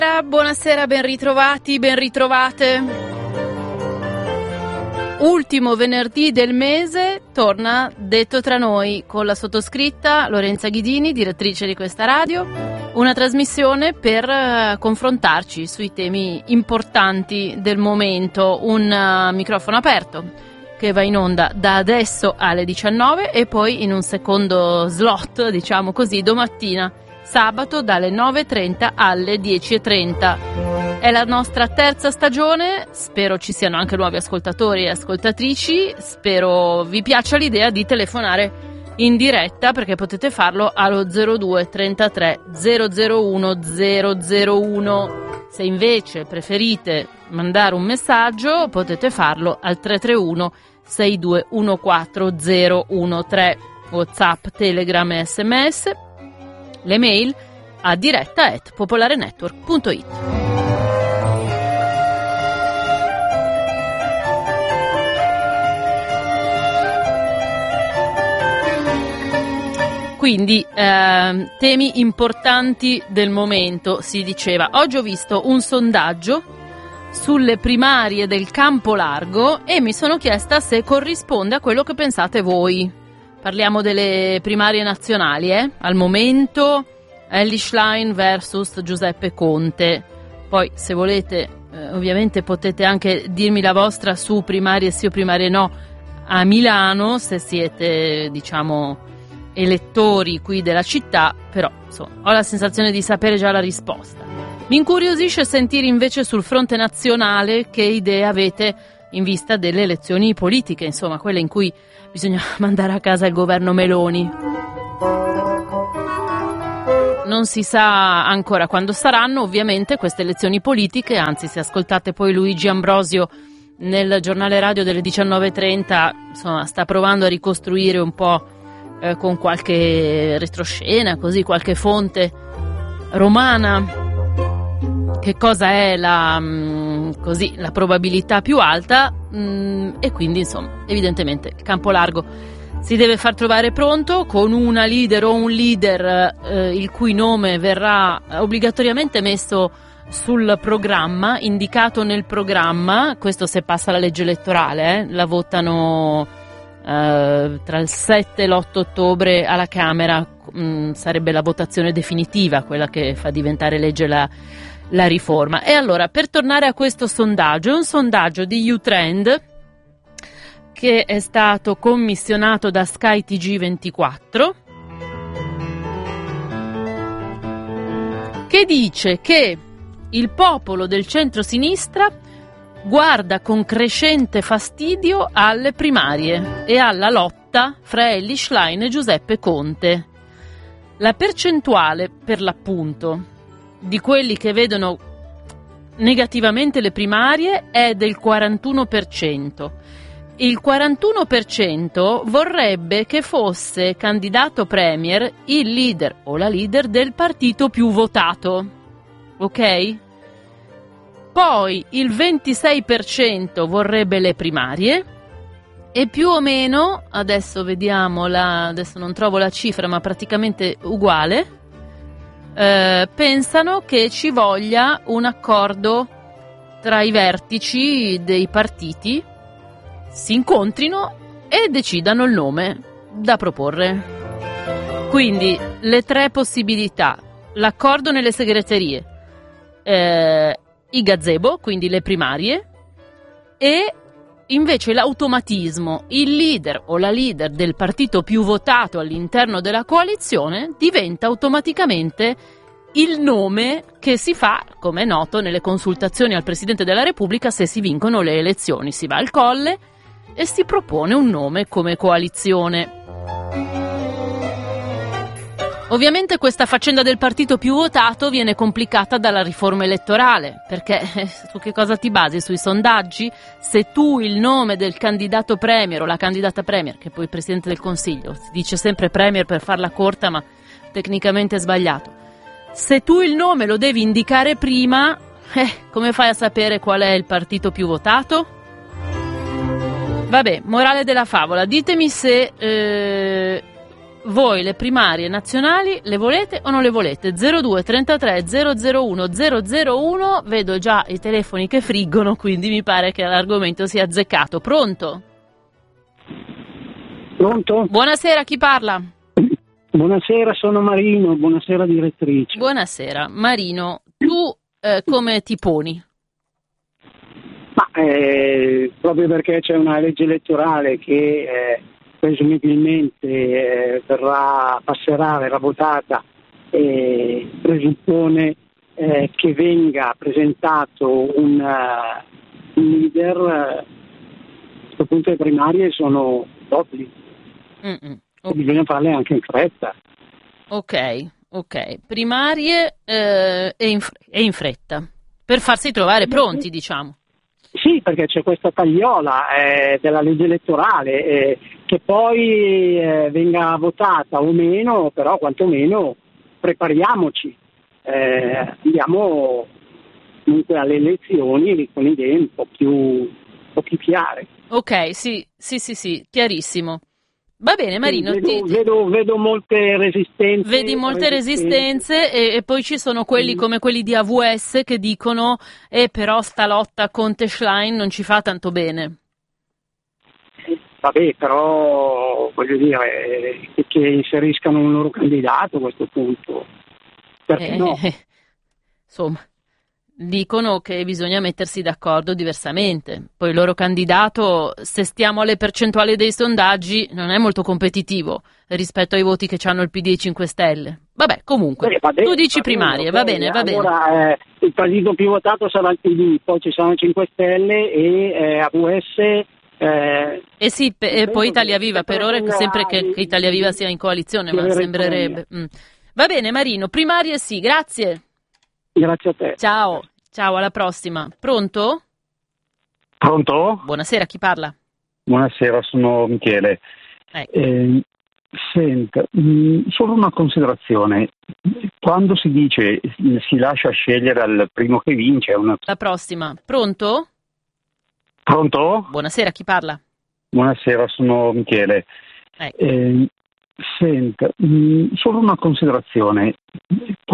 diretta, buonasera, ben ritrovati, ben ritrovate. Ultimo venerdì del mese torna Detto tra noi con la sottoscritta Lorenza Ghidini, direttrice di questa radio, una trasmissione per confrontarci sui temi importanti del momento, un microfono aperto che va in onda da adesso alle 19 e poi in un secondo slot, diciamo così, domattina, sabato dalle 9.30 alle 10.30. È la nostra terza stagione, spero ci siano anche nuovi ascoltatori e ascoltatrici, spero vi piaccia l'idea di telefonare in diretta perché potete farlo allo 02 33 001 001. Se invece preferite mandare un messaggio potete farlo al 331 6214 013, WhatsApp, Telegram e SMS, le mail a diretta@popolarenetwork.it. Quindi temi importanti del momento, si diceva. Oggi ho visto un sondaggio sulle primarie del Campo Largo e mi sono chiesta se corrisponde a quello che pensate voi. Parliamo delle primarie nazionali, al momento Elly Schlein versus Giuseppe Conte. Poi se volete ovviamente potete anche dirmi la vostra su primarie sì o primarie no a Milano, se siete diciamo elettori qui della città, però insomma, ho la sensazione di sapere già la risposta. Mi incuriosisce sentire invece sul fronte nazionale che idee avete in vista delle elezioni politiche, insomma quelle in cui bisogna mandare a casa il governo Meloni. Non si sa ancora quando saranno ovviamente queste elezioni politiche, anzi se ascoltate poi Luigi Ambrosio nel giornale radio delle 19.30, insomma sta provando a ricostruire un po' con qualche retroscena, così qualche fonte romana, che cosa è la probabilità più alta, e quindi insomma evidentemente il Campo Largo si deve far trovare pronto con una leader o un leader il cui nome verrà obbligatoriamente messo sul programma, indicato nel programma. Questo se passa la legge elettorale, la votano tra il 7 e l'8 ottobre alla Camera, sarebbe la votazione definitiva, quella che fa diventare legge la riforma. E allora, per tornare a questo sondaggio, è un sondaggio di U-Trend che è stato commissionato da Sky TG24, che dice che il popolo del centro-sinistra guarda con crescente fastidio alle primarie e alla lotta fra Elly Schlein e Giuseppe Conte. La percentuale, per l'appunto, di quelli che vedono negativamente le primarie è del 41%. Il 41% vorrebbe che fosse candidato premier il leader o la leader del partito più votato. Ok? Poi il 26% vorrebbe le primarie e più o meno, adesso vediamo, adesso non trovo la cifra ma praticamente uguale, pensano che ci voglia un accordo tra i vertici dei partiti, si incontrino e decidano il nome da proporre. Quindi le tre possibilità: l'accordo nelle segreterie, i gazebo, quindi le primarie, e invece l'automatismo, il leader o la leader del partito più votato all'interno della coalizione diventa automaticamente il nome che si fa, come è noto, nelle consultazioni al Presidente della Repubblica se si vincono le elezioni. Si va al Colle e si propone un nome come coalizione. Ovviamente questa faccenda del partito più votato viene complicata dalla riforma elettorale, perché su che cosa ti basi? Sui sondaggi? Se tu il nome del candidato premier o la candidata premier, che poi è Presidente del Consiglio, si dice sempre premier per farla corta ma tecnicamente è sbagliato, se tu il nome lo devi indicare prima, come fai a sapere qual è il partito più votato? Vabbè, morale della favola, ditemi se voi le primarie nazionali le volete o non le volete? 02 33 001 001, vedo già i telefoni che friggono, quindi mi pare che l'argomento sia azzeccato. Pronto? Pronto? Buonasera, chi parla? Buonasera, sono Marino, buonasera direttrice. Buonasera, Marino, tu come ti poni? Ma proprio perché c'è una legge elettorale che presumibilmente verrà votata e presuppone che venga presentato un leader, a questo punto le primarie sono d'obbligo. Okay. Bisogna farle anche in fretta. Ok, primarie e in fretta, per farsi trovare pronti, diciamo. Sì, perché c'è questa tagliola della legge elettorale che poi venga votata o meno, però quantomeno prepariamoci, andiamo comunque alle elezioni con idee un po' più chiare. Ok, sì, chiarissimo. Va bene, Marino. Vedo molte resistenze. Vedi molte resistenze e poi ci sono quelli come quelli di AVS che dicono però sta lotta Conte-Schlein non ci fa tanto bene. Vabbè, però voglio dire che inseriscano un loro candidato a questo punto. Perché no? Insomma, dicono che bisogna mettersi d'accordo diversamente. Poi il loro candidato, se stiamo alle percentuali dei sondaggi, non è molto competitivo rispetto ai voti che hanno il PD e i 5 Stelle. Vabbè, comunque, tu dici primarie, va bene. Allora, il partito più votato sarà il PD, poi ci sono i 5 Stelle e AVS. E poi Italia Viva, per ora è sempre che Italia Viva sia in coalizione, ma sembrerebbe. Va bene, Marino, primarie sì, grazie. Grazie a te. Ciao, alla prossima. Pronto? Pronto? Buonasera, chi parla? Buonasera, sono Michele. Senta, solo una considerazione. Quando si dice si lascia scegliere al primo che vince... La prossima. Pronto? Pronto? Buonasera, chi parla? Buonasera, sono Michele. Senta, solo una considerazione.